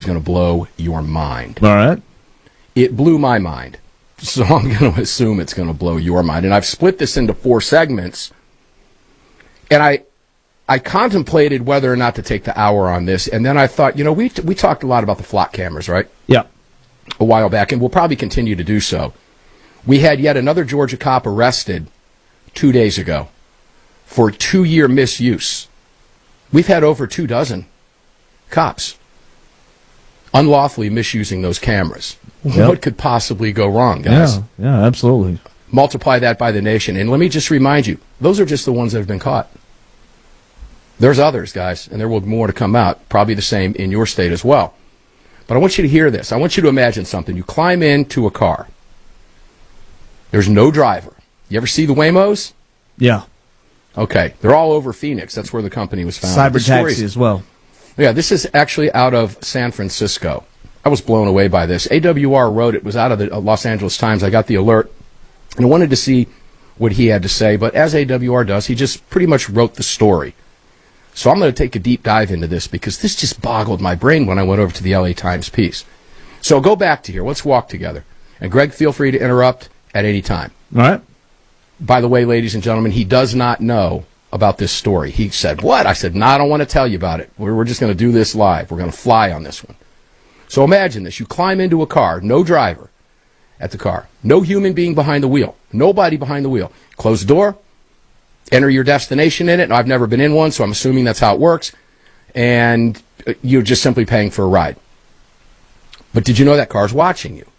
going to blow your mind. All right. It blew my mind. So I'm going to assume it's going to blow your mind. And I've split this into 4 segments. And I contemplated whether or not to take the hour on this. And then I thought, we talked a lot about the flock cameras, right? Yeah. A while back, and we'll probably continue to do so. We had yet another Georgia cop arrested 2 days ago for 2-year misuse. We've had over 24 cops unlawfully misusing those cameras. Yep. What could possibly go wrong, guys? Yeah, absolutely. Multiply that by the nation. And let me just remind you, those are just the ones that have been caught. There's others, guys, and there will be more to come out, probably the same in your state as well. But I want you to hear this. I want you to imagine something. You climb into a car. There's no driver. You ever see the Waymos? Yeah. Okay. They're all over Phoenix. That's where the company was founded. Cyber taxi as well. Yeah, this is actually out of San Francisco. I was blown away by this. AWR wrote it. Was out of the Los Angeles Times. I got the alert, and I wanted to see what he had to say. But as AWR does, he just pretty much wrote the story. So I'm going to take a deep dive into this because this just boggled my brain when I went over to the LA Times piece. So go back to here. Let's walk together. And Greg, feel free to interrupt at any time. All right. By the way, ladies and gentlemen, he does not know about this story. He said, what? I said, no, I don't want to tell you about it. We're just going to do this live. We're going to fly on this one. So imagine this. You climb into a car, no driver at the car, no human being behind the wheel, nobody behind the wheel. Close the door, enter your destination in it. I've never been in one, so I'm assuming that's how it works. And you're just simply paying for a ride. But did you know that car's watching you?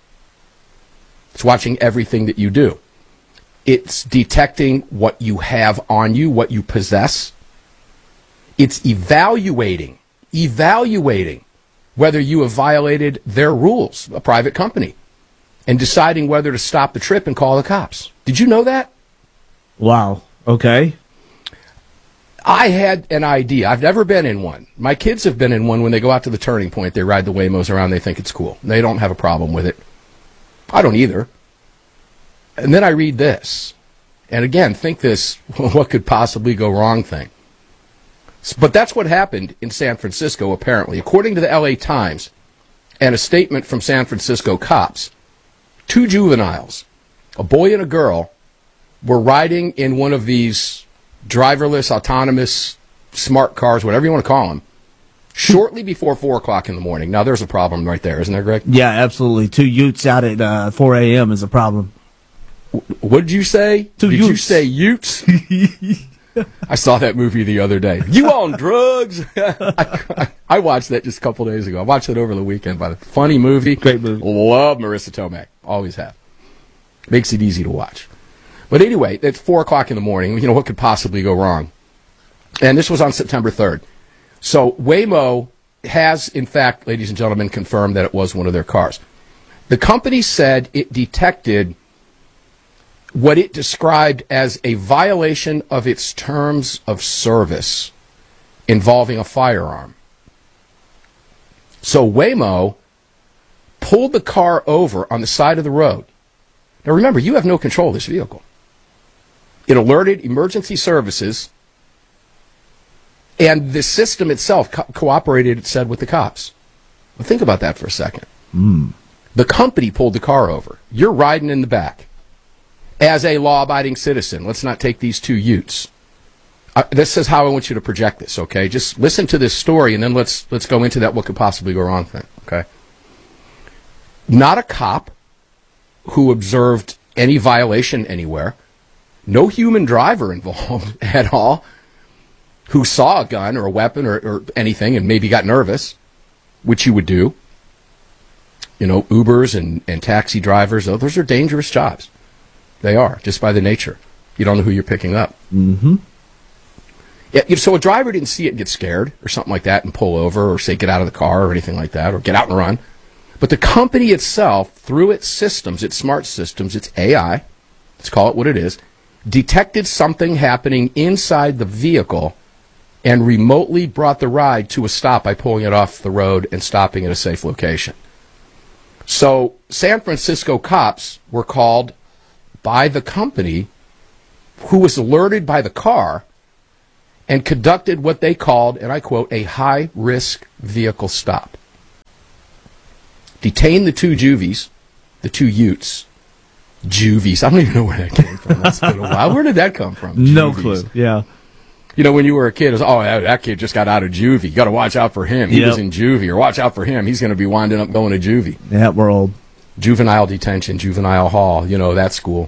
It's watching everything that you do. It's detecting what you have on you, what you possess. It's evaluating whether you have violated their rules, a private company, and deciding whether to stop the trip and call the cops. Did you know that? Wow. Okay. I had an idea. I've never been in one. My kids have been in one. When they go out to the turning point, they ride the Waymos around. They think it's cool. They don't have a problem with it. I don't either. And then I read this. And again, think this, what could possibly go wrong thing. But that's what happened in San Francisco, apparently. According to the LA Times and a statement from San Francisco cops, 2 juveniles, a boy and a girl, were riding in one of these driverless, autonomous, smart cars, whatever you want to call them, shortly before 4 o'clock in the morning. Now, there's a problem right there, isn't there, Greg? Yeah, absolutely. 2 Utes out at 4 a.m. is a problem. What did you say? Did you say Utes? I saw that movie the other day. You on drugs? I watched that just a couple days ago. I watched it over the weekend. By the funny movie. Great movie. Love Marissa Tomei. Always have. Makes it easy to watch. But anyway, it's 4 o'clock in the morning. You know, what could possibly go wrong? And this was on September 3rd. So Waymo has, in fact, ladies and gentlemen, confirmed that it was one of their cars. The company said it detected what it described as a violation of its terms of service involving a firearm. So Waymo pulled the car over on the side of the road. Now remember, you have no control of this vehicle. It alerted emergency services, and the system itself cooperated, it said, with the cops. Well, think about that for a second. The company pulled the car over. You're riding in the back. As a law-abiding citizen, let's not take these 2 Utes. This is how I want you to project this, okay? Just listen to this story, and then let's go into that what could possibly go wrong thing, okay? Not a cop who observed any violation anywhere. No human driver involved at all who saw a gun or a weapon or anything and maybe got nervous, which you would do. You know, Ubers and taxi drivers, those are dangerous jobs. They are, just by the nature. You don't know who you're picking up. Mm-hmm. Yeah, so a driver didn't see it and get scared or something like that and pull over or say get out of the car or anything like that or get out and run. But the company itself, through its systems, its smart systems, its AI, let's call it what it is, detected something happening inside the vehicle and remotely brought the ride to a stop by pulling it off the road and stopping at a safe location. So San Francisco cops were called by the company, who was alerted by the car and conducted what they called, and I quote, a high-risk vehicle stop. detained the two juvies, the two Utes. Juvies. I don't even know where that came from. That's been a while. Where did that come from? No Juvies. clue. Yeah. You know, when you were a kid, it was, that kid just got out of juvie. You got to watch out for him. He was in juvie. Or watch out for him. He's going to be winding up going to juvie. Yeah, we're old. Juvenile detention, juvenile hall, that school.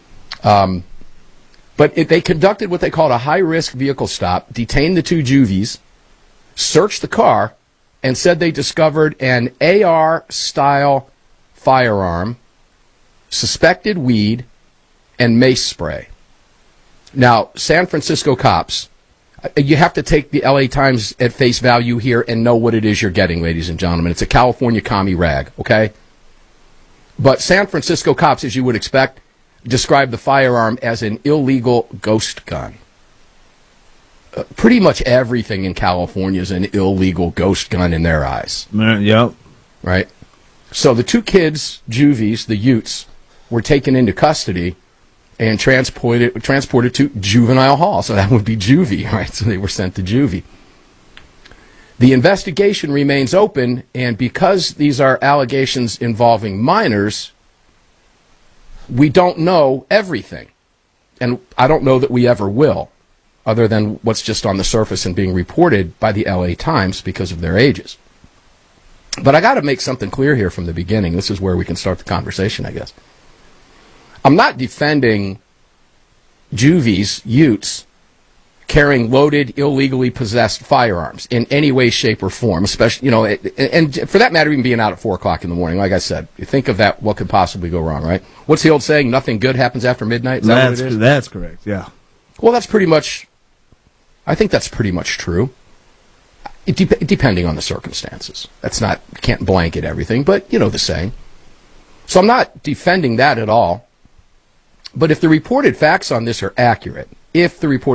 But they conducted what they called a high-risk vehicle stop, detained the two juvies, searched the car, and said they discovered an AR-style firearm, suspected weed, and mace spray. Now, San Francisco cops, you have to take the LA Times at face value here and know what it is you're getting, ladies and gentlemen. It's a California commie rag, okay? But San Francisco cops, as you would expect, described the firearm as an illegal ghost gun. Pretty much everything in California is an illegal ghost gun in their eyes. Yep. Right? So the two kids, juvies, the Utes, were taken into custody and transported to juvenile hall. So that would be juvie, right? So they were sent to juvie. The investigation remains open, and because these are allegations involving minors, we don't know everything. And I don't know that we ever will, other than what's just on the surface and being reported by the LA Times because of their ages. But I got to make something clear here from the beginning. This is where we can start the conversation, I guess. I'm not defending juvies, Utes, carrying loaded, illegally possessed firearms in any way, shape, or form, especially, and for that matter, even being out at 4 o'clock in the morning. Like I said, you think of that, what could possibly go wrong, right? What's the old saying? Nothing good happens after midnight? Is that what it is? That's correct, yeah. Well, I think that's pretty much true. Depending on the circumstances. Can't blanket everything, but you know the saying. So I'm not defending that at all. But if the reported facts on this are accurate, there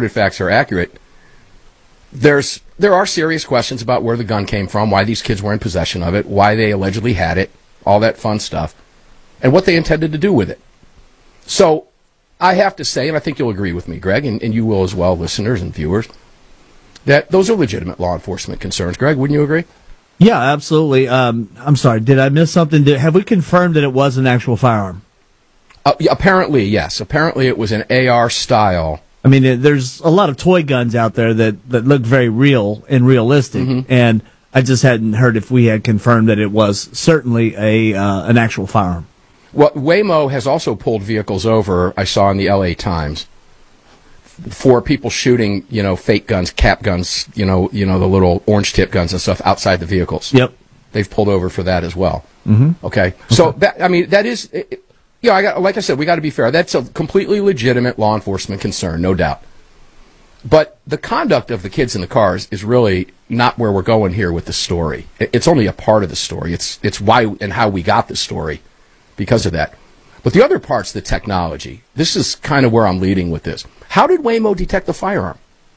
are serious questions about where the gun came from, why these kids were in possession of it, why they allegedly had it, all that fun stuff, and what they intended to do with it. So I have to say, and I think you'll agree with me, Greg, and you will as well, listeners and viewers, that those are legitimate law enforcement concerns. Greg, wouldn't you agree? Yeah, absolutely. I'm sorry, did I miss something? Have we confirmed that it was an actual firearm? Apparently, yes. Apparently it was an AR style. I mean, there's a lot of toy guns out there that look very real and realistic, and I just hadn't heard if we had confirmed that it was certainly an actual firearm. Well, Waymo has also pulled vehicles over, I saw in the LA Times, for people shooting, fake guns, cap guns, the little orange tip guns and stuff outside the vehicles. Yep. They've pulled over for that as well. Mm-hmm. Okay. So, that is, like I said, we got to be fair. That's a completely legitimate law enforcement concern, no doubt. But the conduct of the kids in the cars is really not where we're going here with the story. It's only a part of the story. It's why and how we got the story because of that. But the other part's the technology. This is kind of where I'm leading with this. How did Waymo detect the firearm?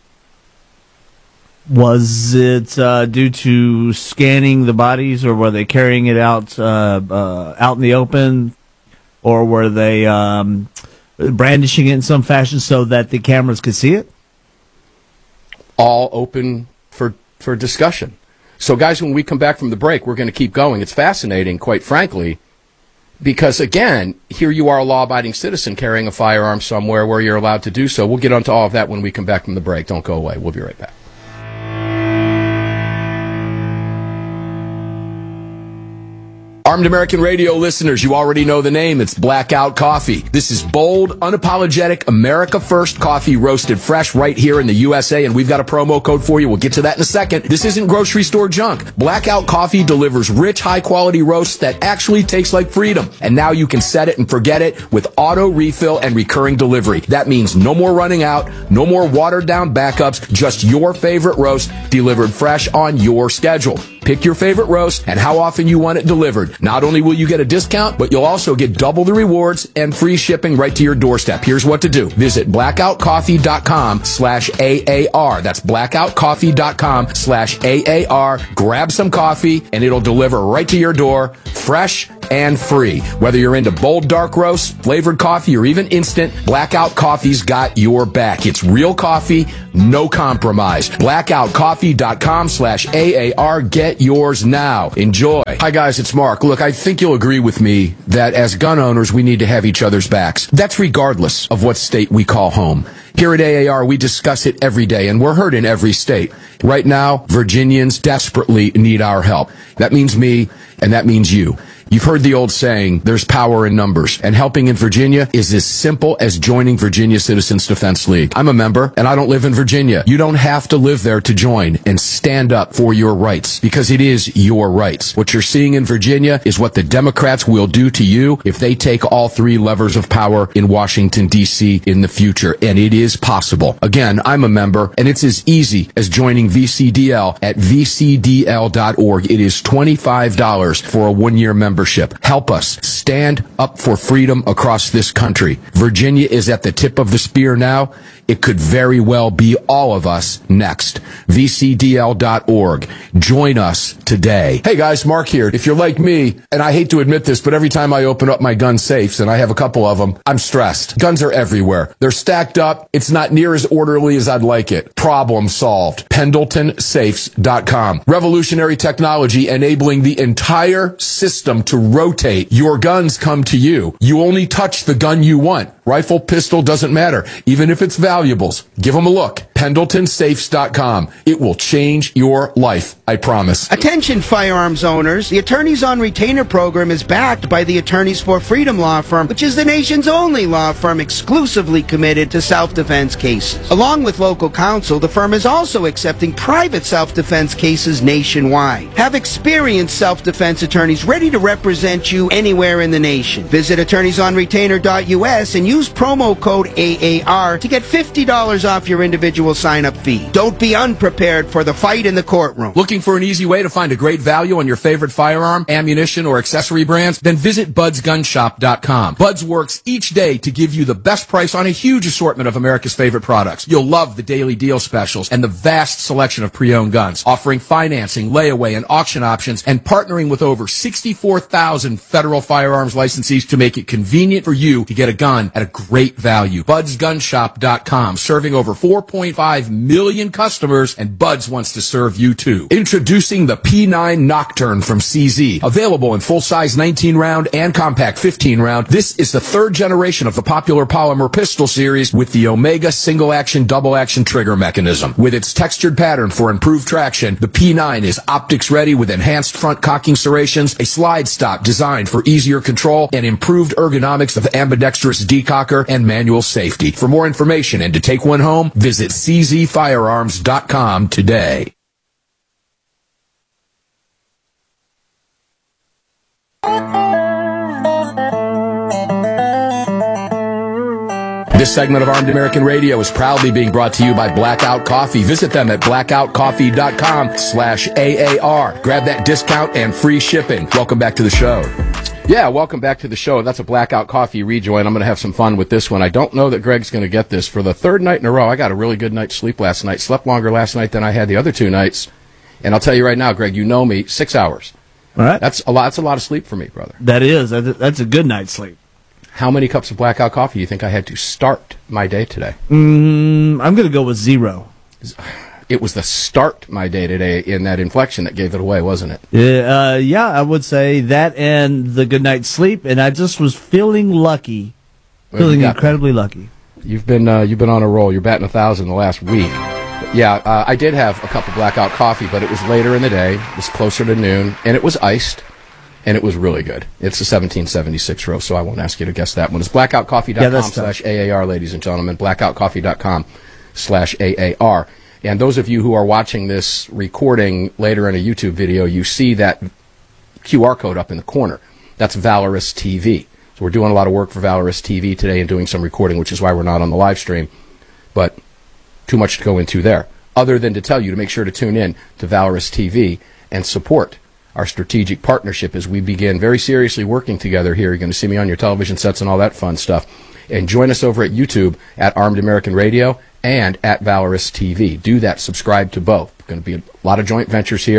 Was it due to scanning the bodies, or were they carrying it out in the open, or were they brandishing it in some fashion so that the cameras could see it? All open for discussion. So, guys, when we come back from the break, we're going to keep going. It's fascinating, quite frankly, because, again, here you are, a law-abiding citizen carrying a firearm somewhere where you're allowed to do so. We'll get onto all of that when we come back from the break. Don't go away. We'll be right back. Armed American Radio listeners, you already know the name. It's Blackout Coffee. This is bold, unapologetic, America First coffee roasted fresh right here in the USA, and we've got a promo code for you. We'll get to that in a second. This isn't grocery store junk. Blackout Coffee delivers rich, high-quality roasts that actually taste like freedom. And now you can set it and forget it with auto refill and recurring delivery. That means no more running out, no more watered-down backups, just your favorite roast delivered fresh on your schedule. Pick your favorite roast and how often you want it delivered. Not only will you get a discount, but you'll also get double the rewards and free shipping right to your doorstep. Here's what to do. Visit blackoutcoffee.com/AAR. That's blackoutcoffee.com/AAR. Grab some coffee and it'll deliver right to your door, fresh and free. Whether you're into bold dark roast, flavored coffee, or even instant, Blackout Coffee's got your back. It's real coffee, no compromise. BlackoutCoffee.com/AAR. Get yours now. Enjoy. Hi guys, it's Mark. Look, I think you'll agree with me that as gun owners, we need to have each other's backs. That's regardless of what state we call home. Here at AAR, we discuss it every day, and we're heard in every state. Right now, Virginians desperately need our help. That means me, and that means you. You've heard the old saying, there's power in numbers, and helping in Virginia is as simple as joining Virginia Citizens Defense League. I'm a member, and I don't live in Virginia. You don't have to live there to join and stand up for your rights, because it is your rights. What you're seeing in Virginia is what the Democrats will do to you if they take all three levers of power in Washington, D.C. in the future, and it is possible. Again, I'm a member, and it's as easy as joining VCDL at vcdl.org. It is $25 for a one-year membership. Help us stand up for freedom across this country. Virginia is at the tip of the spear now. It could very well be all of us next. VCDL.org. Join us today. Hey guys, Mark here. If you're like me, and I hate to admit this, but every time I open up my gun safes, and I have a couple of them, I'm stressed. Guns are everywhere. They're stacked up. It's not near as orderly as I'd like it. Problem solved. PendletonSafes.com. Revolutionary technology enabling the entire system to rotate. Your guns come to you. You only touch the gun you want. Rifle, pistol, doesn't matter. Even if it's valuables. Give them a look. PendletonSafes.com. It will change your life, I promise. Attention firearms owners. The Attorneys on Retainer program is backed by the Attorneys for Freedom law firm, which is the nation's only law firm exclusively committed to self-defense cases. Along with local counsel, the firm is also accepting private self-defense cases nationwide. Have experienced self-defense attorneys ready to represent you anywhere in the nation. Visit attorneysonretainer.us and use promo code AAR to get $50 off your individual sign-up fee. Don't be unprepared for the fight in the courtroom. Looking for an easy way to find a great value on your favorite firearm, ammunition, or accessory brands? Then visit BudsGunShop.com. Buds works each day to give you the best price on a huge assortment of America's favorite products. You'll love the daily deal specials and the vast selection of pre-owned guns, offering financing, layaway, and auction options, and partnering with over 64,000 federal firearms licensees to make it convenient for you to get a gun at a great value. BudsGunShop.com, serving over 4.5 million customers, and Buds wants to serve you too. Introducing the P9 Nocturne from CZ. Available in full-size 19-round and compact 15-round, this is the third generation of the popular polymer pistol series with the Omega single-action, double-action trigger mechanism. With its textured pattern for improved traction, the P9 is optics-ready with enhanced front cocking serrations, a slide stop designed for easier control, and improved ergonomics of ambidextrous decocker and manual safety. For more information and to take one home, visit czfirearms.com today. This segment of Armed American Radio is proudly being brought to you by Blackout Coffee. Visit them at blackoutcoffee.com/AAR. Grab that discount and free shipping. Welcome back to the show. Yeah, welcome back to the show. That's a Blackout Coffee rejoin. I'm going to have some fun with this one. I don't know that Greg's going to get this. For the third night in a row, I got a really good night's sleep last night. Slept longer last night than I had the other two nights. And I'll tell you right now, Greg, you know me, 6 hours. All right. That's a lot. That's a lot of sleep for me, brother. That is. That's a good night's sleep. How many cups of Blackout Coffee do you think I had to start my day today? I'm going to go with 0. It was the start my day today in that inflection that gave it away, wasn't it? Yeah, I would say that and the good night's sleep, and I just was feeling lucky, feeling incredibly lucky. You've been on a roll. You're batting 1,000 the last week. Yeah, I did have a cup of Blackout Coffee, but it was later in the day. It was closer to noon, and it was iced. And it was really good. It's a 1776 roast, so I won't ask you to guess that one. It's blackoutcoffee.com/AAR, ladies and gentlemen. Blackoutcoffee.com/AAR. And those of you who are watching this recording later in a YouTube video, you see that QR code up in the corner. That's Valorous TV. So we're doing a lot of work for Valorous TV today and doing some recording, which is why we're not on the live stream. But too much to go into there, other than to tell you to make sure to tune in to Valorous TV and support our strategic partnership as we begin very seriously working together here. You're going to see me on your television sets and all that fun stuff. And join us over at YouTube at Armed American Radio and at Valorous TV. Do that. Subscribe to both. Going to be a lot of joint ventures here.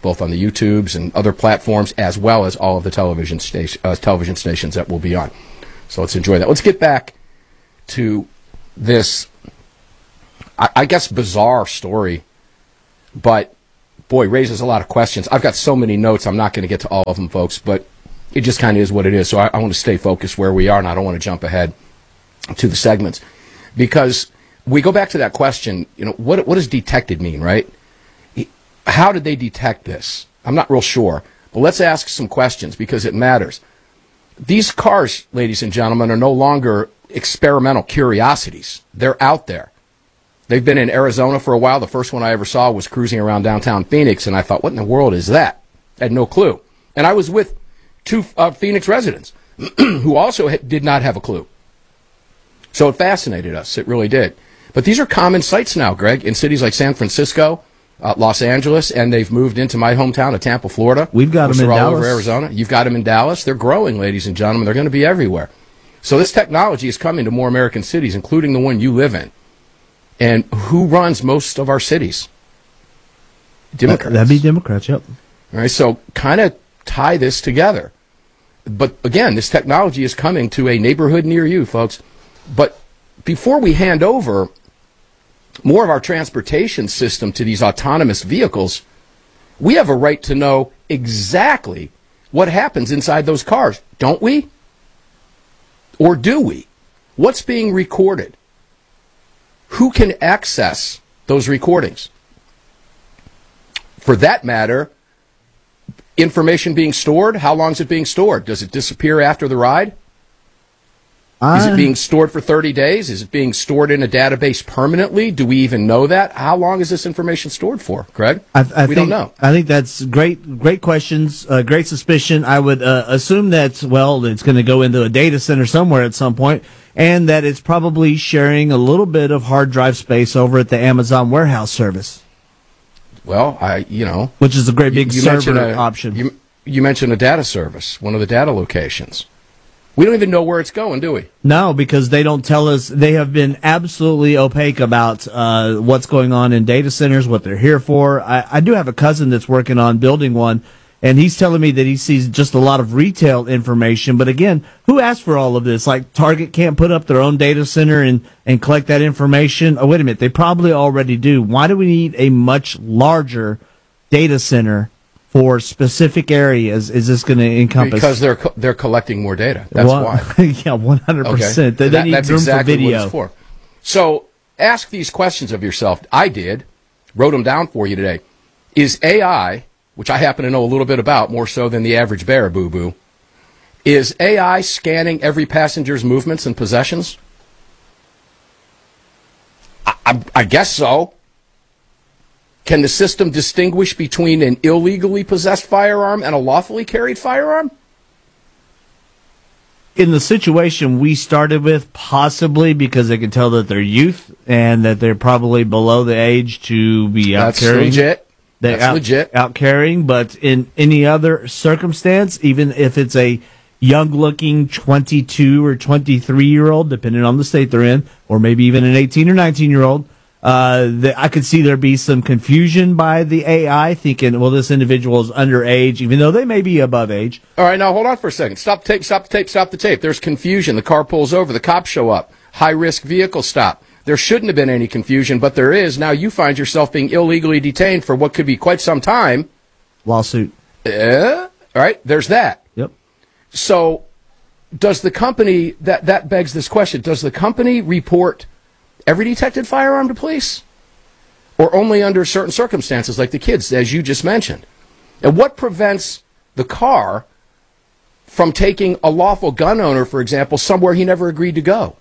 both on the YouTubes and other platforms, as well as all of the television stations that will be on. So let's enjoy that. Let's get back to this, I guess, bizarre story, but boy, raises a lot of questions. I've got so many notes, I'm not going to get to all of them, folks, but it just kind of is what it is. So I want to stay focused where we are, and I don't want to jump ahead to the segments, because we go back to that question, what does detected mean, right? How did they detect this? I'm not real sure, but let's ask some questions because it matters. These cars, ladies and gentlemen, are no longer experimental curiosities. They're out there. They've been in Arizona for a while. The first one I ever saw was cruising around downtown Phoenix, and I thought, what in the world is that? I had no clue. And I was with two Phoenix residents who also did not have a clue. So it fascinated us. It really did. But these are common sights now, Greg, in cities like San Francisco, Los Angeles, and they've moved into my hometown of Tampa, Florida. We've got them in all Dallas. Over Arizona. You've got them in Dallas. They're growing, ladies and gentlemen. They're going to be everywhere. So this technology is coming to more American cities, including the one you live in. And who runs most of our cities? Democrats. That'd be Democrats, yep. All right, so kind of tie this together. But again, this technology is coming to a neighborhood near you, folks. But before we hand over more of our transportation system to these autonomous vehicles, we have a right to know exactly what happens inside those cars, don't we? Or do we? What's being recorded? Who can access those recordings? For that matter, information being stored, how long is it being stored? Does it disappear after the ride? Is it being stored for 30 days? Is it being stored in a database permanently? Do we even know that? How long is this information stored for, Greg? We don't know. I think that's great questions, great suspicion. I would assume that, well, it's going to go into a data center somewhere at some point, and that it's probably sharing a little bit of hard drive space over at the Amazon warehouse service. Well, which is a great big server option. You mentioned a data service, one of the data locations. We don't even know where it's going, do we? No, because they don't tell us. They have been absolutely opaque about what's going on in data centers, what they're here for. I do have a cousin that's working on building one, and he's telling me that he sees just a lot of retail information. But again, who asked for all of this? Like Target can't put up their own data center and collect that information? Oh, wait a minute. They probably already do. Why do we need a much larger data center for specific areas? Is this going to encompass? Because they're collecting more data. That's why. Yeah, 100%. They need that's room exactly for video. What it's for. So ask these questions of yourself. I did. Wrote them down for you today. Is AI, which I happen to know a little bit about, more so than the average bear, boo-boo, is AI scanning every passenger's movements and possessions? I guess so. Can the system distinguish between an illegally possessed firearm and a lawfully carried firearm? In the situation we started with, possibly, because they can tell that they're youth and that they're probably below the age to be out carrying. That's legit. Out carrying, but in any other circumstance, even if it's a young-looking 22 or 23-year-old, depending on the state they're in, or maybe even an 18 or 19-year-old, I could see there be some confusion by the AI, thinking, well, this individual is underage, even though they may be above age. All right, now hold on for a second. Stop the tape. There's confusion. The car pulls over. The cops show up. High-risk vehicle stop. There shouldn't have been any confusion, but there is. Now you find yourself being illegally detained for what could be quite some time. Lawsuit. All right, there's that. Yep. So does the company, that begs this question, does the company report every detected firearm to police? Or only under certain circumstances, like the kids, as you just mentioned? And what prevents the car from taking a lawful gun owner, for example, somewhere he never agreed to go?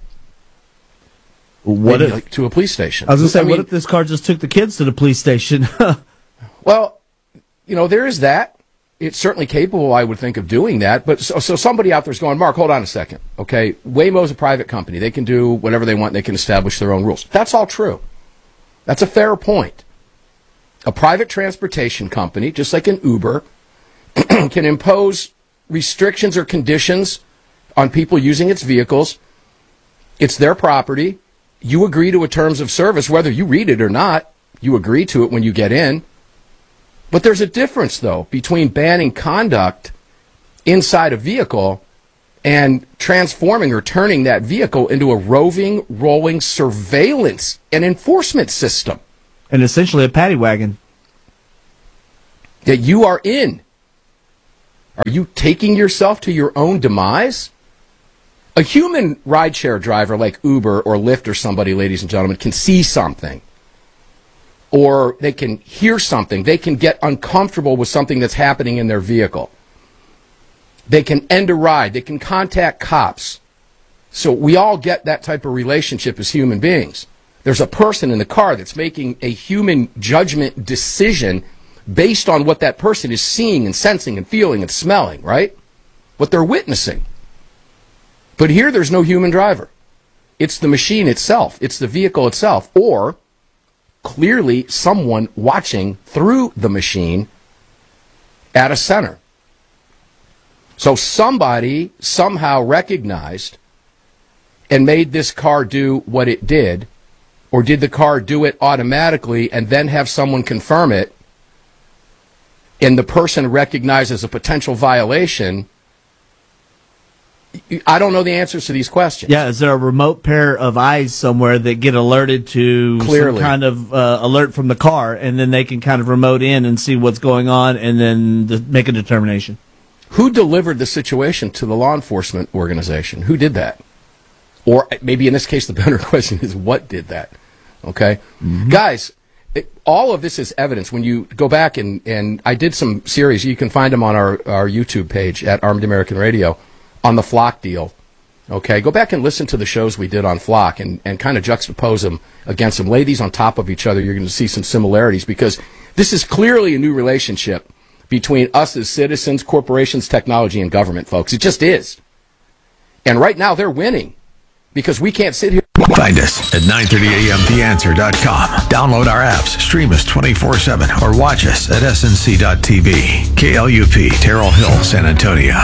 Maybe like to a police station. I was going to say, what if this car just took the kids to the police station? Well, there is that. It's certainly capable, I would think, of doing that. But so somebody out there is going, Mark, hold on a second. Okay, Waymo's a private company. They can do whatever they want. They can establish their own rules. That's all true. That's a fair point. A private transportation company, just like an Uber, can impose restrictions or conditions on people using its vehicles. It's their property. You agree to a terms of service, whether you read it or not. You agree to it when you get in. But there's a difference, though, between banning conduct inside a vehicle and transforming or turning that vehicle into a roving, rolling surveillance and enforcement system. And essentially a paddy wagon. That you are in. Are you taking yourself to your own demise? A human rideshare driver like Uber or Lyft or somebody, ladies and gentlemen, can see something. Or they can hear something. They can get uncomfortable with something that's happening in their vehicle. They can end a ride. They can contact cops. So we all get that type of relationship as human beings. There's a person in the car that's making a human judgment decision based on what that person is seeing and sensing and feeling and smelling, right? What they're witnessing. But here there's no human driver. It's the machine itself. It's the vehicle itself. Or clearly someone watching through the machine at a center. So somebody somehow recognized and made this car do what it did, or did the car do it automatically and then have someone confirm it, and the person recognized as a potential violation. I don't know the answers to these questions. Yeah, is there a remote pair of eyes somewhere that get alerted to Clearly. some kind of alert from the car, and then they can kind of remote in and see what's going on and then make a determination? Who delivered the situation to the law enforcement organization? Who did that? Or maybe in this case, the better question is, what did that? Okay? Mm-hmm. Guys, all of this is evidence. When you go back and I did some series, you can find them on our YouTube page at Armed American Radio on the Flock deal. Okay? Go back and listen to the shows we did on Flock and kind of juxtapose them against them. Lay these on top of each other. You're going to see some similarities because this is clearly a new relationship between us as citizens, corporations, technology, and government, folks. It just is. And right now, they're winning because we can't sit here. Find us at 930amtheanswer.com. Download our apps, stream us 24/7, or watch us at snc.tv. KLUP, Terrell Hill, San Antonio.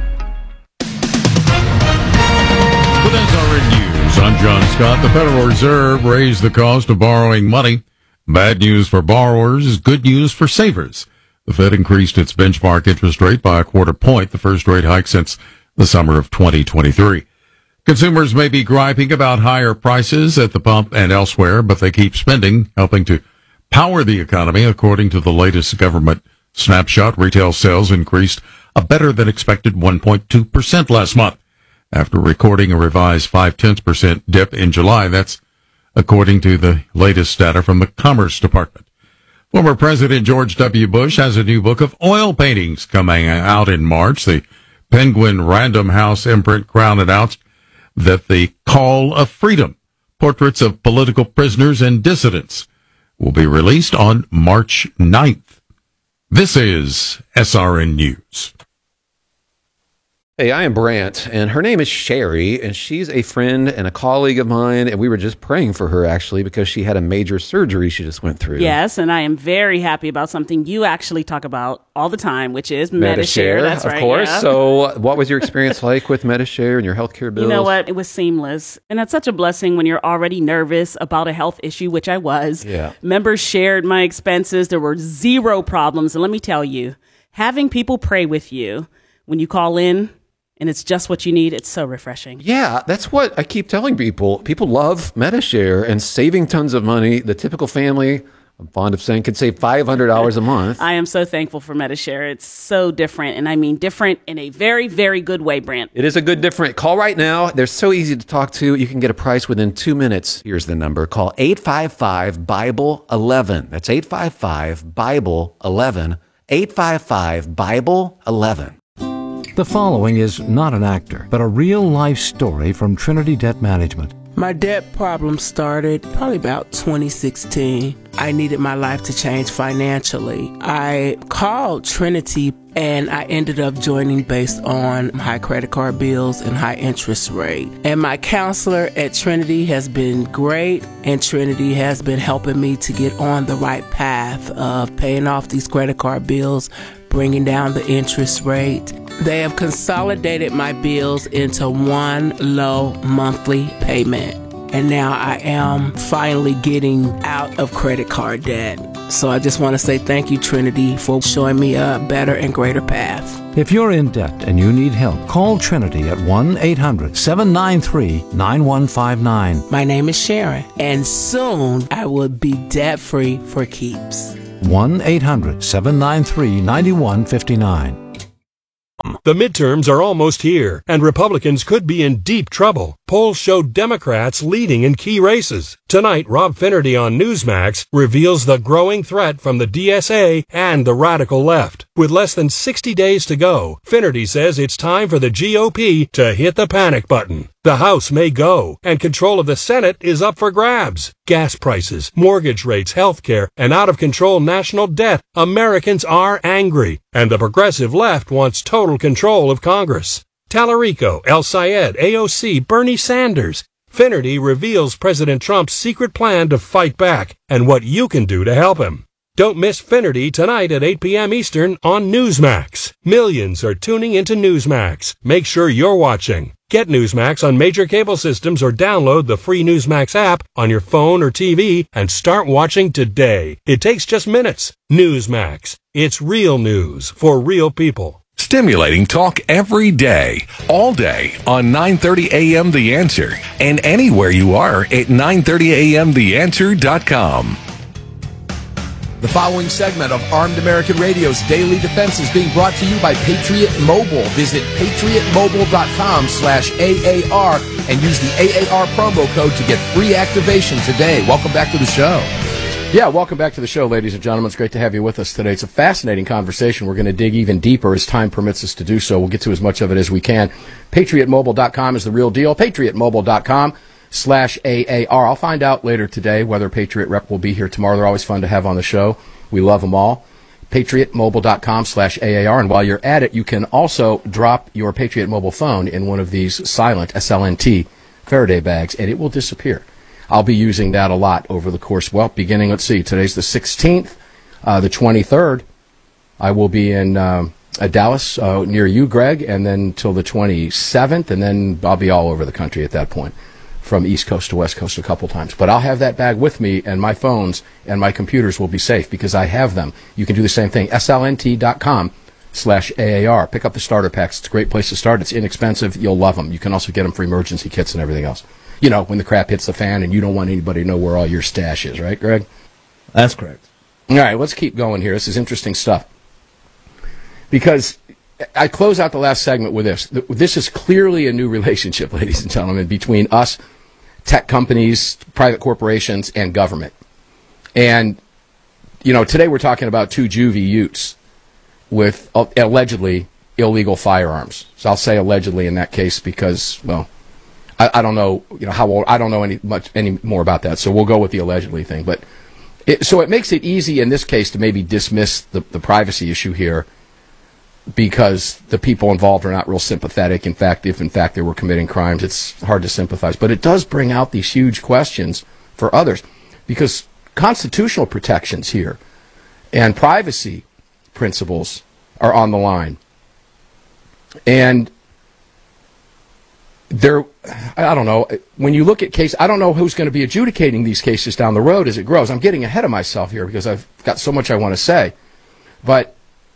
With SRN News, I'm John Scott. The Federal Reserve raised the cost of borrowing money. Bad news for borrowers, good news for savers. The Fed increased its benchmark interest rate by a quarter point, the first rate hike since the summer of 2023. Consumers may be griping about higher prices at the pump and elsewhere, but they keep spending, helping to power the economy. According to the latest government snapshot, retail sales increased a better-than-expected 1.2% last month, after recording a revised 0.5% dip in July. That's according to the latest data from the Commerce Department. Former President George W. Bush has a new book of oil paintings coming out in March. The Penguin Random House imprint Crown announced that the Call of Freedom, portraits of political prisoners and dissidents, will be released on March 9th. This is SRN News. Hey, I am Brant, and her name is Sherry, and she's a friend and a colleague of mine, and we were just praying for her, actually, because she had a major surgery she just went through. Yes, and I am very happy about something you actually talk about all the time, which is Medi-Share. That's right, of course. Yeah. So what was your experience like with Medi-Share and your healthcare bills? You know what? It was seamless, and that's such a blessing when you're already nervous about a health issue, which I was. Yeah. Members shared my expenses. There were zero problems, and let me tell you, having people pray with you when you call in, and it's just what you need, it's so refreshing. Yeah, that's what I keep telling people. People love Medi-Share and saving tons of money. The typical family, I'm fond of saying, could save $500 a month. I am so thankful for Medi-Share. It's so different, and I mean different in a very, very good way, Brant. It is a good different. Call right now. They're so easy to talk to. You can get a price within 2 minutes. Here's the number. Call 855-BIBLE-11. That's 855-BIBLE-11. 855-BIBLE-11. The following is not an actor, but a real-life story from Trinity Debt Management. My debt problem started probably about 2016. I needed my life to change financially. I called Trinity and I ended up joining based on high credit card bills and high interest rate. And my counselor at Trinity has been great, and Trinity has been helping me to get on the right path of paying off these credit card bills, bringing down the interest rate. They have consolidated my bills into one low monthly payment. And now I am finally getting out of credit card debt. So I just want to say thank you, Trinity, for showing me a better and greater path. If you're in debt and you need help, call Trinity at 1-800-793-9159. My name is Sharon, and soon I will be debt-free for keeps. 1-800-793-9159. The midterms are almost here, and Republicans could be in deep trouble. Polls show Democrats leading in key races. Tonight, Rob Finnerty on Newsmax reveals the growing threat from the DSA and the radical left. With less than 60 days to go, Finnerty says it's time for the GOP to hit the panic button. The House may go, and control of the Senate is up for grabs. Gas prices, mortgage rates, healthcare, and out-of-control national debt. Americans are angry, and the progressive left wants total control of Congress. Tallarico, El Sayed, AOC, Bernie Sanders. Finnerty reveals President Trump's secret plan to fight back and what you can do to help him. Don't miss Finnerty tonight at 8 p.m. Eastern on Newsmax. Millions are tuning into Newsmax. Make sure you're watching. Get Newsmax on major cable systems or download the free Newsmax app on your phone or TV and start watching today. It takes just minutes. Newsmax. It's real news for real people. Stimulating talk every day, all day on 9:30 a.m. The Answer and anywhere you are at 930amtheanswer.com. The following segment of Armed American Radio's Daily Defense is being brought to you by Patriot Mobile. Visit patriotmobile.com/AAR and use the AAR promo code to get free activation today. Welcome back to the show. Yeah, welcome back to the show, ladies and gentlemen. It's great to have you with us today. It's a fascinating conversation. We're going to dig even deeper as time permits us to do so. We'll get to as much of it as we can. PatriotMobile.com is the real deal. PatriotMobile.com/AAR. I'll find out later today whether Patriot Rep will be here tomorrow. They're always fun to have on the show. We love them all. PatriotMobile.com/AAR. And while you're at it, you can also drop your Patriot Mobile phone in one of these silent SLNT Faraday bags, and it will disappear. I'll be using that a lot over the course, well, beginning, let's see, today's the 16th, the 23rd, I will be in Dallas, near you, Greg, and then till the 27th, and then I'll be all over the country at that point, from East Coast to West Coast a couple times. But I'll have that bag with me, and my phones and my computers will be safe because I have them. You can do the same thing, slnt.com/AAR. Pick up the starter packs. It's a great place to start. It's inexpensive. You'll love them. You can also get them for emergency kits and everything else. You know, when the crap hits the fan and you don't want anybody to know where all your stash is, right, Greg? That's correct. All right, let's keep going here. This is interesting stuff. Because I close out the last segment with this. This is clearly a new relationship, ladies and gentlemen, between us, tech companies, private corporations, and government. And, you know, today we're talking about two juvie Utes with allegedly illegal firearms. So I'll say allegedly in that case because, well, I don't know, you know, how old. I don't know any more about that. So we'll go with the allegedly thing. But so it makes it easy in this case to maybe dismiss the privacy issue here because the people involved are not real sympathetic. In fact, if in fact they were committing crimes, it's hard to sympathize. But it does bring out these huge questions for others because constitutional protections here and privacy principles are on the line. And I don't know, when you look at cases, I don't know who's going to be adjudicating these cases down the road as it grows. I'm getting ahead of myself here because I've got so much I want to say. But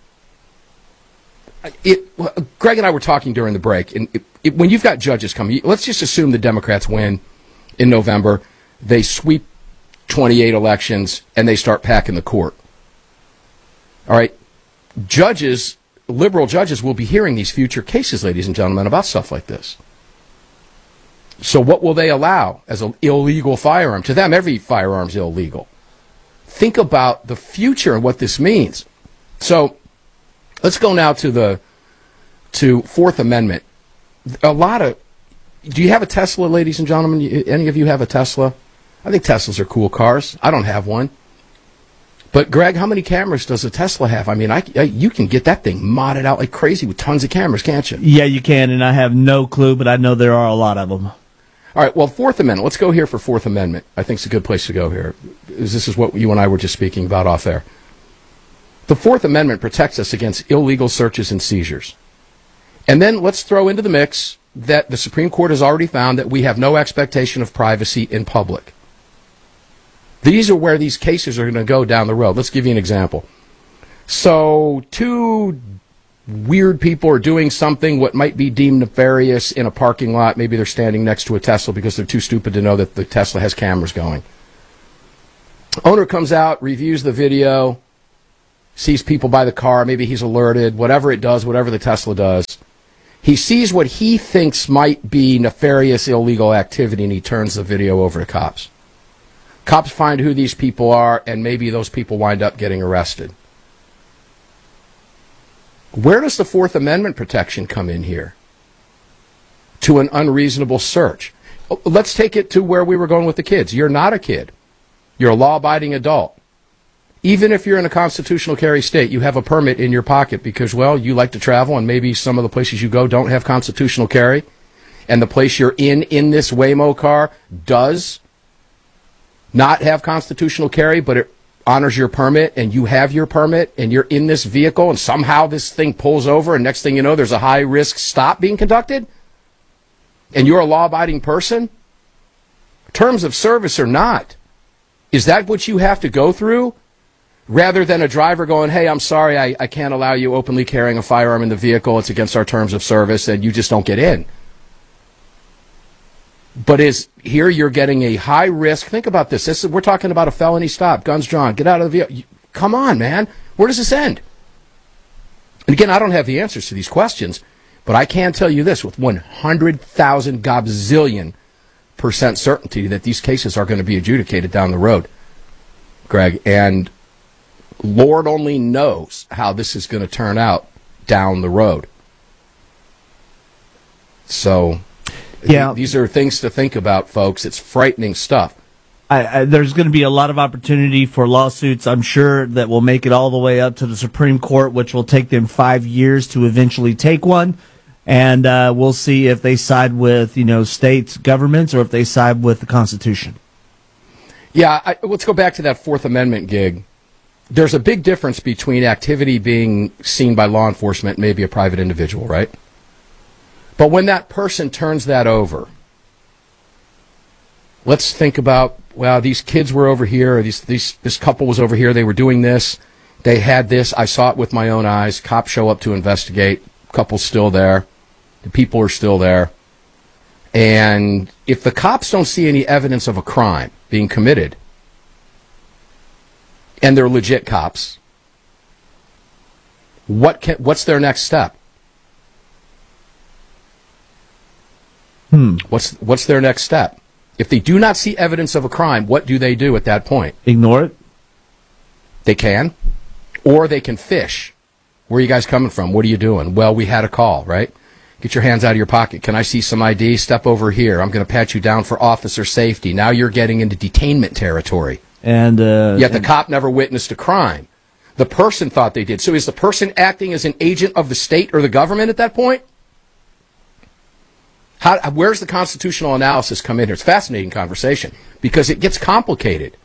Greg and I were talking during the break, and when you've got judges coming, let's just assume the Democrats win in November, they sweep 28 elections, and they start packing the court. All right, judges, liberal judges will be hearing these future cases, ladies and gentlemen, about stuff like this. So what will they allow as an illegal firearm? To them, every firearm's illegal. Think about the future and what this means. So let's go now to Fourth Amendment. Do you have a Tesla, ladies and gentlemen? Any of you have a Tesla? I think Teslas are cool cars. I don't have one. But Greg, how many cameras does a Tesla have? I mean, you can get that thing modded out like crazy with tons of cameras, can't you? Yeah, you can, and I have no clue, but I know there are a lot of them. All right, well, Fourth Amendment. Let's go here for Fourth Amendment. I think it's a good place to go here. This is what you and I were just speaking about off air. The Fourth Amendment protects us against illegal searches and seizures. And then let's throw into the mix that the Supreme Court has already found that we have no expectation of privacy in public. These are where these cases are going to go down the road. Let's give you an example. So, two weird people are doing something what might be deemed nefarious in a parking lot. Maybe they're standing next to a Tesla because they're too stupid to know that the Tesla has cameras going. Owner comes out, reviews the video, sees people by the car, maybe he's alerted, whatever it does, whatever the Tesla does. He sees what he thinks might be nefarious, illegal activity, and he turns the video over to cops. Cops find who these people are, and maybe those people wind up getting arrested. Where does the Fourth Amendment protection come in here? To an unreasonable search. Let's take it to where we were going with the kids. You're not a kid. You're a law-abiding adult. Even if you're in a constitutional carry state, you have a permit in your pocket because, well, you like to travel and maybe some of the places you go don't have constitutional carry. And the place you're in this Waymo car does not have constitutional carry, but it honors your permit and you have your permit and you're in this vehicle and somehow this thing pulls over and next thing you know there's a high-risk stop being conducted and you're a law-abiding person? Terms of service or not, is that what you have to go through? Rather than a driver going, hey, I'm sorry, I can't allow you openly carrying a firearm in the vehicle. It's against our terms of service, and you just don't get in. But here you're getting a high risk. Think about this. We're talking about a felony stop. Guns drawn. Get out of the vehicle. Come on, man. Where does this end? And again, I don't have the answers to these questions, but I can tell you this with 100,000 gobzillion% certainty that these cases are going to be adjudicated down the road, Greg. And Lord only knows how this is going to turn out down the road. So, yeah, these are things to think about, folks. It's frightening stuff. There's going to be a lot of opportunity for lawsuits, I'm sure, that will make it all the way up to the Supreme Court, which will take them 5 years to eventually take one. And we'll see if they side with, states, governments, or if they side with the Constitution. Yeah, let's go back to that Fourth Amendment gig. There's a big difference between activity being seen by law enforcement and maybe a private individual, right? But when that person turns that over, let's think about, well, these kids were over here, or this couple was over here, they were doing this, they had this, I saw it with my own eyes, cops show up to investigate, couple's still there, the people are still there, and if the cops don't see any evidence of a crime being committed, and they're legit cops, what's their next step? What's their next step? If they do not see evidence of a crime, what do they do at that point? Ignore it? They can. Or they can fish. Where are you guys coming from? What are you doing? Well, we had a call, right? Get your hands out of your pocket. Can I see some ID? Step over here. I'm going to pat you down for officer safety. Now you're getting into detainment territory. And yet the cop never witnessed a crime. The person thought they did. So is the person acting as an agent of the state or the government at that point? Where's the constitutional analysis come in here? It's a fascinating conversation because it gets complicated.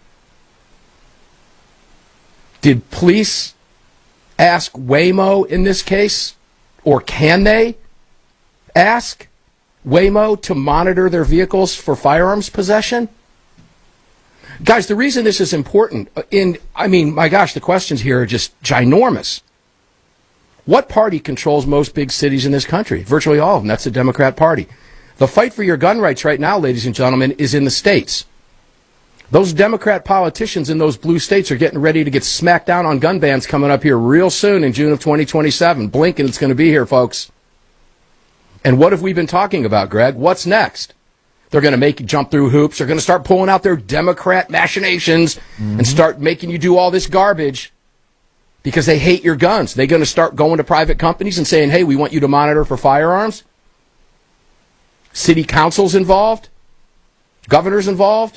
Did police ask Waymo in this case, or can they ask Waymo to monitor their vehicles for firearms possession? Guys, the reason this is important, my gosh, the questions here are just ginormous. What party controls most big cities in this country? Virtually all of them. That's the Democrat Party. The fight for your gun rights right now, ladies and gentlemen, is in the states. Those Democrat politicians in those blue states are getting ready to get smacked down on gun bans coming up here real soon in June of 2027. Blink and it's going to be here, folks. And what have we been talking about, Greg? What's next? They're going to make you jump through hoops. They're going to start pulling out their Democrat machinations and start making you do all this garbage because they hate your guns. They're going to start going to private companies and saying, hey, we want you to monitor for firearms. City councils involved. Governors involved.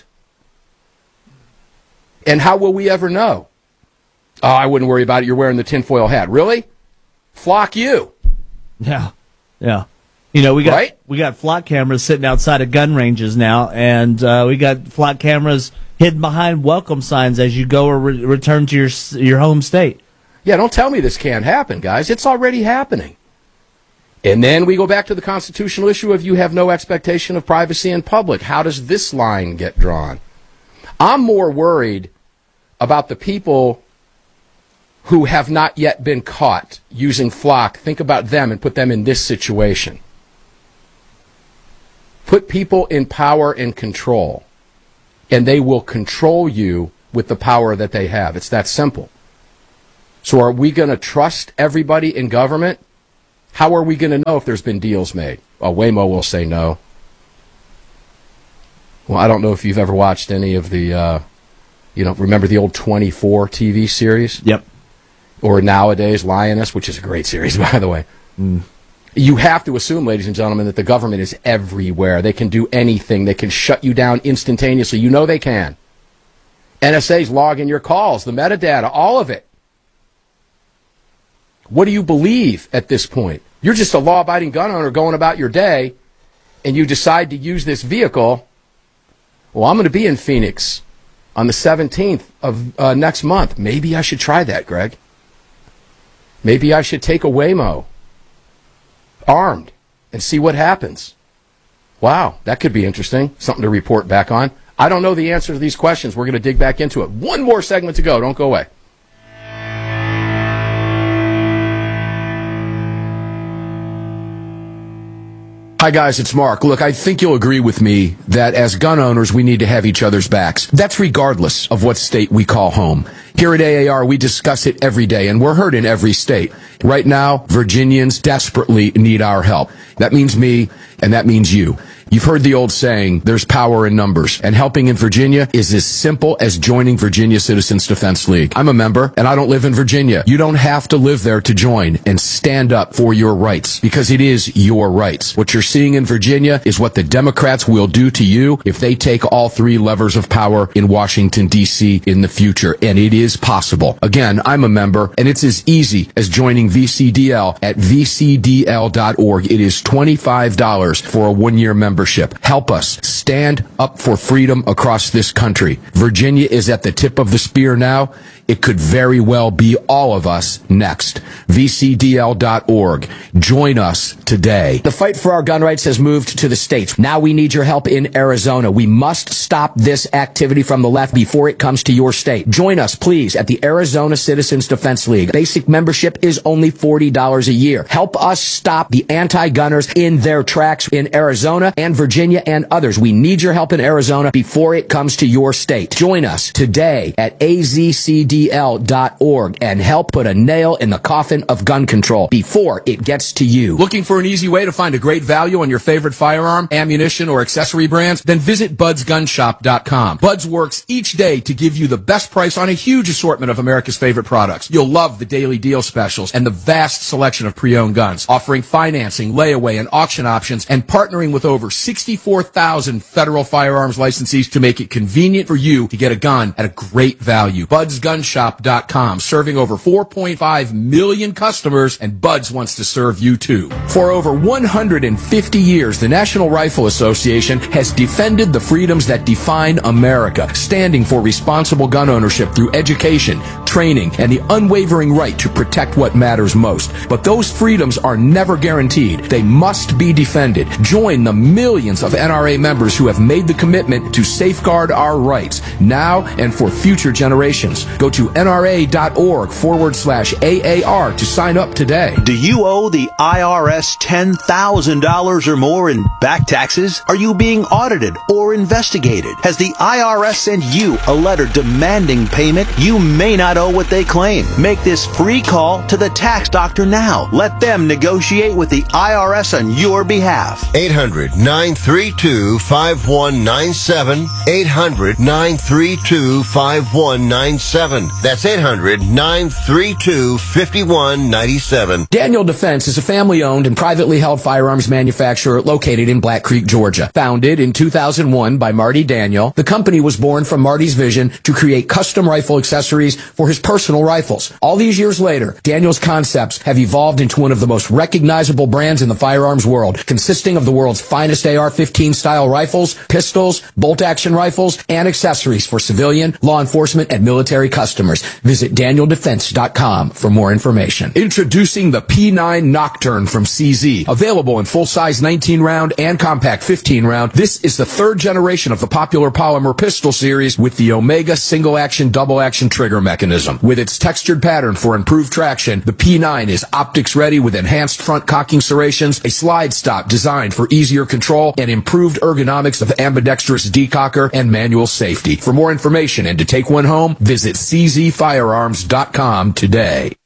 And how will we ever know? Oh, I wouldn't worry about it. You're wearing the tinfoil hat. Really? Flock you. Yeah. Yeah. We got flock cameras sitting outside of gun ranges now, and we got flock cameras hidden behind welcome signs as you go or return to your home state. Yeah, don't tell me this can't happen, guys. It's already happening. And then we go back to the constitutional issue of you have no expectation of privacy in public. How does this line get drawn? I'm more worried about the people who have not yet been caught using Flock. Think about them and put them in this situation. Put people in power and control, and they will control you with the power that they have. It's that simple. So are we going to trust everybody in government? How are we going to know if there's been deals made? Well, Waymo will say no. Well, I don't know if you've ever watched any of the, remember the old 24 TV series? Yep. Or nowadays, Lioness, which is a great series, by the way. You have to assume, ladies and gentlemen, that the government is everywhere. They can do anything. They can shut you down instantaneously. You know they can. NSA's logging your calls, the metadata, all of it. What do you believe at this point? You're just a law-abiding gun owner going about your day, and you decide to use this vehicle. Well, I'm going to be in Phoenix on the 17th of next month. Maybe I should try that, Greg. Maybe I should take a Waymo armed and see what happens. Wow, that could be interesting. Something to report back on. I don't know the answer to these questions. We're going to dig back into it. One more segment to go. Don't go away. Hi, guys, it's Mark. Look, I think you'll agree with me that as gun owners, we need to have each other's backs. That's regardless of what state we call home. Here at AAR, we discuss it every day, and we're heard in every state. Right now, Virginians desperately need our help. That means me, and that means you. You've heard the old saying, there's power in numbers, and helping in Virginia is as simple as joining Virginia Citizens Defense League. I'm a member, and I don't live in Virginia. You don't have to live there to join and stand up for your rights, because it is your rights. What you're seeing in Virginia is what the Democrats will do to you if they take all three levers of power in Washington, D.C. in the future, and it is possible. Again, I'm a member, and it's as easy as joining VCDL at vcdl.org. It is $25 for a one-year membership. Help us stand up for freedom across this country. Virginia is at the tip of the spear now. It could very well be all of us next. VCDL.org. Join us today. The fight for our gun rights has moved to the states. Now we need your help in Arizona. We must stop this activity from the left before it comes to your state. Join us, please, at the Arizona Citizens Defense League. Basic membership is only $40 a year. Help us stop the anti-gunners in their tracks in Arizona and Virginia and others. We need your help in Arizona before it comes to your state. Join us today at AZCDL.org and help put a nail in the coffin of gun control before it gets to you. Looking for an easy way to find a great value on your favorite firearm, ammunition, or accessory brands? Then visit budsgunshop.com. Buds works each day to give you the best price on a huge assortment of America's favorite products. You'll love the daily deal specials and the vast selection of pre-owned guns, offering financing, layaway, and auction options, and partnering with over 64,000 federal firearms licensees to make it convenient for you to get a gun at a great value. BudsGunshop.com, serving over 4.5 million customers, and Buds wants to serve you too. For over 150 years, the National Rifle Association has defended the freedoms that define America, standing for responsible gun ownership through education, training, and the unwavering right to protect what matters most. But those freedoms are never guaranteed. They must be defended. Join the millions of NRA members who have made the commitment to safeguard our rights now and for future generations. Go to nra.org/AAR to sign up today. Do you owe the IRS $10,000 or more in back taxes? Are you being audited or investigated? Has the IRS sent you a letter demanding payment? You may not owe what they claim. Make this free call to the tax doctor now. Let them negotiate with the IRS on your behalf. 800-932-5197. 800-932-5197. That's 800-932-5197. Daniel Defense is a family-owned and privately held firearms manufacturer located in Black Creek, Georgia. Founded in 2001 by Marty Daniel, the company was born from Marty's vision to create custom rifle accessories for his his personal rifles. All these years later, Daniel's concepts have evolved into one of the most recognizable brands in the firearms world, consisting of the world's finest AR-15 style rifles, pistols, bolt-action rifles, and accessories for civilian, law enforcement, and military customers. Visit DanielDefense.com for more information. Introducing the P9 Nocturne from CZ. Available in full-size 19-round and compact 15-round, this is the third generation of the popular polymer pistol series with the Omega single-action, double-action trigger mechanism. With its textured pattern for improved traction, the P9 is optics-ready with enhanced front cocking serrations, a slide stop designed for easier control, and improved ergonomics of ambidextrous decocker and manual safety. For more information and to take one home, visit czfirearms.com today.